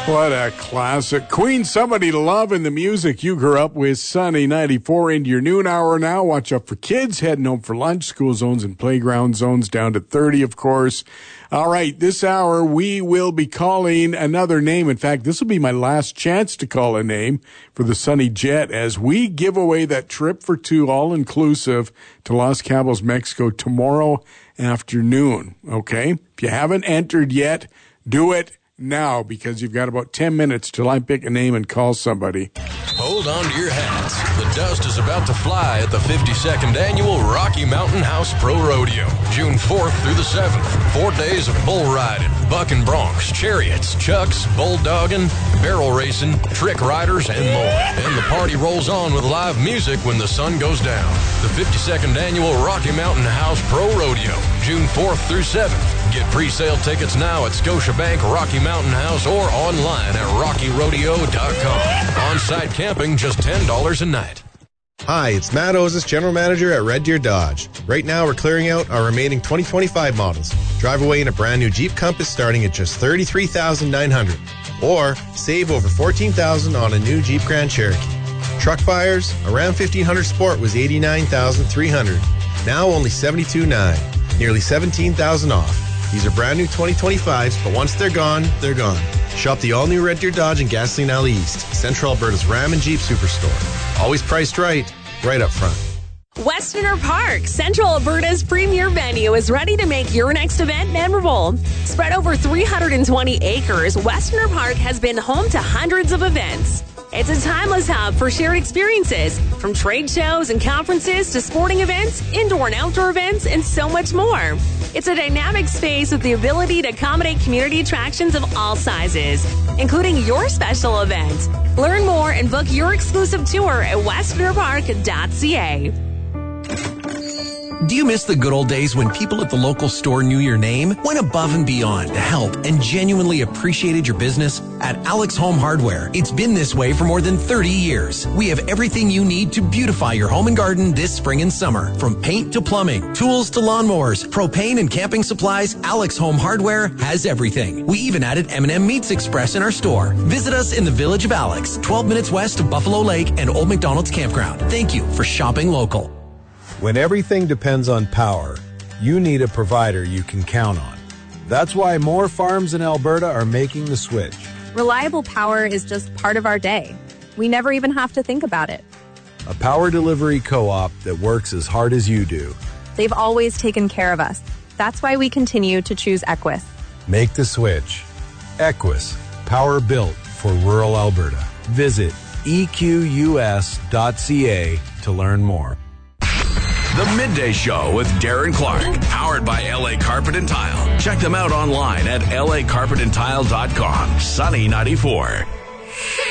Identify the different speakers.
Speaker 1: What a classic. Queen, Somebody to Love, in the music you grew up with. Sunny 94 into your noon hour now. Watch out for kids heading home for lunch. School zones and playground zones down to 30, of course. All right, this hour we will be calling another name. In fact, this will be my last chance to call a name for the Sunny Jet as we give away that trip for two, all-inclusive, to Los Cabos, Mexico tomorrow afternoon. Okay? If you haven't entered yet, do it now, because you've got about 10 minutes till I pick a name and call somebody.
Speaker 2: Hold on to your hats. The dust is about to fly at the 52nd Annual Rocky Mountain House Pro Rodeo, June 4th through the 7th. 4 days of bull riding, bucking broncs, chariots, chucks, bulldogging, barrel racing, trick riders, and more. And the party rolls on with live music when the sun goes down. The 52nd Annual Rocky Mountain House Pro Rodeo, June 4th through 7th. Get pre-sale tickets now at Scotiabank Rocky Mountain House or online at rockyrodeo.com. On-site camping, just $10 a night.
Speaker 3: Hi, it's Matt Ozis, General Manager at Red Deer Dodge. Right now, we're clearing out our remaining 2025 models. Drive away in a brand new Jeep Compass starting at just $33,900. Or save over $14,000 on a new Jeep Grand Cherokee. Truck buyers, a Ram 1500 Sport was $89,300. Now only $72,900. Nearly $17,000 off. These are brand new 2025s, but once they're gone, they're gone. Shop the all-new Red Deer Dodge and Gasoline Alley East, Central Alberta's Ram and Jeep Superstore. Always priced right up front.
Speaker 4: Westerner Park, Central Alberta's premier venue, is ready to make your next event memorable. Spread over 320 acres, Westerner Park has been home to hundreds of events. It's a timeless hub for shared experiences, from trade shows and conferences to sporting events, indoor and outdoor events, and so much more. It's a dynamic space with the ability to accommodate community attractions of all sizes, including your special event. Learn more and book your exclusive tour at westernerpark.ca.
Speaker 5: Do you miss the good old days when people at the local store knew your name, went above and beyond to help, and genuinely appreciated your business? At Alex Home Hardware, it's been this way for more than 30 years. We have everything you need to beautify your home and garden this spring and summer. From paint to plumbing, tools to lawnmowers, propane and camping supplies, Alex Home Hardware has everything. We even added M&M Meats Express in our store. Visit us in the Village of Alex, 12 minutes west of Buffalo Lake and Old McDonald's Campground. Thank you for shopping local.
Speaker 6: When everything depends on power, you need a provider you can count on. That's why more farms in Alberta are making the switch.
Speaker 7: Reliable power is just part of our day. We never even have to think about it.
Speaker 6: A power delivery co-op that works as hard as you do.
Speaker 7: They've always taken care of us. That's why we continue to choose Equus.
Speaker 6: Make the switch. Equus, power built for rural Alberta. Visit equs.ca to learn more.
Speaker 8: The Midday Show with Darren Clark, powered by LA Carpet and Tile. Check them out online at lacarpetandtile.com. Sunny 94.